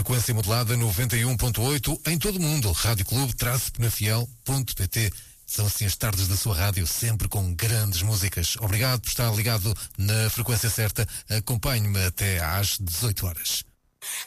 frequência modulada 91.8 em todo o mundo. Rádio Clube-Penafiel.pt. São assim as tardes da sua rádio, sempre com grandes músicas. Obrigado por estar ligado na frequência certa. Acompanhe-me até às 18 horas.